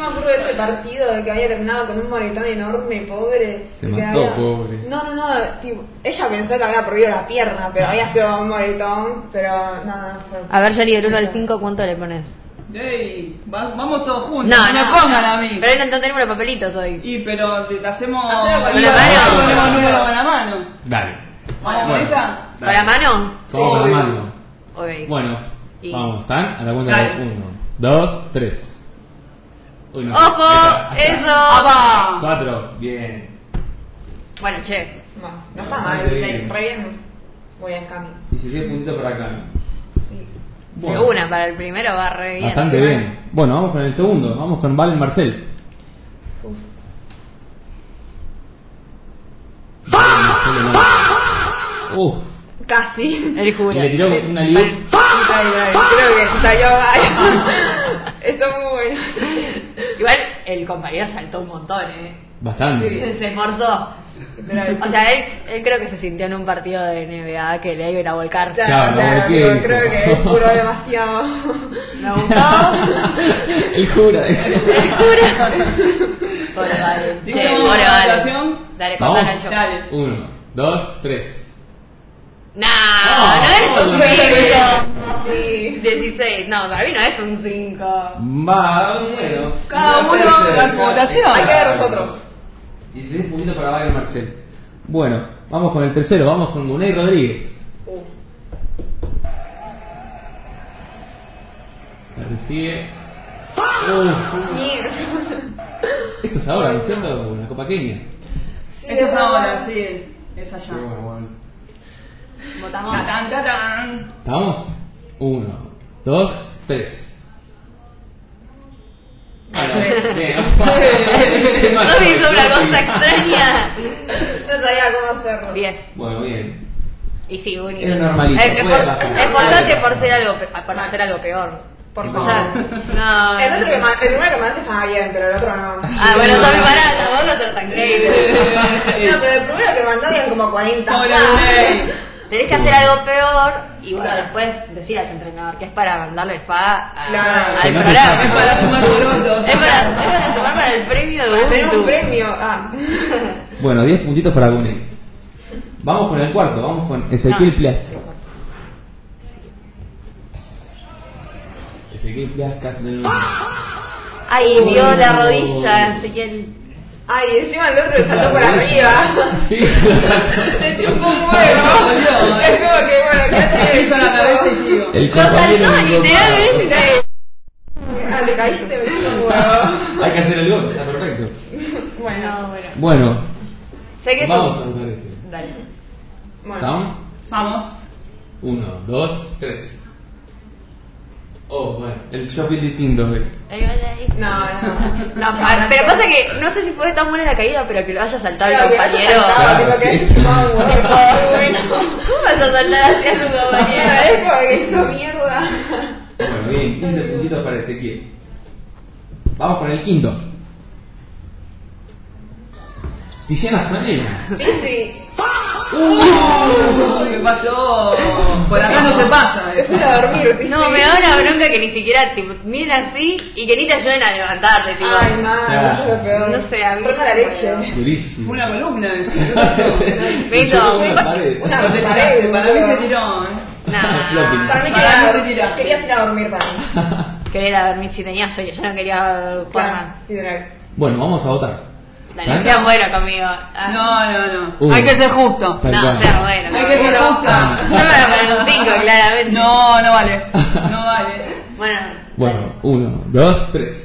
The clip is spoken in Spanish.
me acuerdo de ese partido de que había terminado con un moretón enorme, pobre. Se mató, pobre. No, tipo, ella pensó que había perdido la pierna, pero había sido un moretón, pero no. A ver, Yari, del 1 al 5, ¿cuánto le pones? Ey, vamos todos juntos, No, me pongan a mí. Pero no tenemos los papelitos hoy. Pero te hacemos con la mano. ponemos el número con la mano. Dale. ¿Vamos con esa? ¿Con la mano? Vamos con la mano. Ok. Bueno, Y- vamos, ¿están? A la cuenta de Dale. 1, 2, 3. ¡Ojo! ¡Eso! 4, bien. Bueno, che. No está mal, Bastante bien. re bien. Voy en camino. 16 puntitos para acá. Sí. De una, para el primero va re bien. Bastante bien. Bueno, vamos con el segundo. Vamos con Valen Marcel. Uf. Casi. El Y jura. le tiró una liu. Creo que salió mal. Está muy bueno. Igual el compañero saltó un montón, Bastante. Se esforzó. O sea, él creo que se sintió en un partido de NBA que le iba a volcar. Claro, Creo que juró demasiado. Me gustó. El jura. El jura. Pobre Vale. ¿Listo? Pobre Vale. ¿Votación? Dale, Vamos. contala yo. Dale. 1, 2, 3. No es un no. 5. Sí, 16. No, para mí no es un 5. Va, bueno. Cada uno da su votación. Hay que ver nosotros. 16 puntitos para Valen Marcel. Bueno, vamos con el tercero. Vamos con Gunay Rodríguez. La recibe. Esto es ahora, ¿no es cierto? La Copa Kenia. Esto es ahora, sí, es allá. Bueno. Votamos. Tatán, tatán. ¿Estamos? 1, 2, 3. Bueno, bien. No hizo una cosa extraña. No sabía cómo hacerlo. 10. Bueno, bien. Y sí, bonito. Es normalito, puede pasar. Esforzate por hacer algo peor. Por O favor. sea, no. El primero que mandaste estaba bien, pero el otro no. Ah, bueno, Tommy Barata, vos no sos tan gay. No, pero el primero que mandaste eran como 40. Pobre Gunay. Tenés que hacer algo peor y bueno, después decir al entrenador que es para mandarle el FA Claro. al Que no te programa. saque. Es para sumar votos. Es para sumar para el premio de Tenemos un Ubuntu. premio. Bueno, 10 puntitos para Gunay. Vamos con el cuarto, vamos con Ezequiel Plias. Ezequiel Plias casi no. Ay, vio la rodilla, Ezequiel. Ay, encima el otro le saltó por arriba. Sí, Le chupó un huevo. Es como que, bueno, Me hizo la cabeza y sigo. el Lo compañero saltó de literalmente. te caíste, me chupó un huevo. Hay que hacer el gol, está perfecto. Bueno, Bueno, Sé que vamos a sos. votar ese. Dale. ¿Estamos? Vamos. 1, 2, 3. Oh, bueno, el shopping distinto, Ahí va, ahí. No. No, pero pasa que no sé si fue tan buena la caída, pero que lo haya saltado el Claro, que compañero. haya saltado, tipo, que Claro, haya sí. chupado un huevo. Bueno. ¿Cómo vas a saltar hacia tu compañero? Es como que hizo mierda. Bueno, bien, 15 puntitos para Ezequiel. Vamos con el quinto. Tiziana Zanella. Sí. ¿Qué pasó? Por acá no se pasa. Te fuiste a dormir, ¿viste? No, me da una bronca que ni siquiera tipo, miren así y que ni te ayuden a levantarte, tipo. Ay, man, Claro. eso es lo peor. No sé, a mí Rosa la leche. Durísimo. Una columna. Me hizo- Una pared. Una No te pared, tiraste, para mí boludo. se tiró. Nah, Floppy. Para mí Para mí te tiraste. querías ir a dormir para mí. quería ir a dormir si tenía sueño, yo no quería jugar Claro, más. literal. Bueno, vamos a votar. Dale, sean buenos conmigo. Ah. No. Uno. Hay que ser justo. Tal No, cual. sean buenos. Hay que ser justo. Yo me voy a poner un 5, claramente. No vale. No vale. Bueno, Bueno, 1, 2, 3.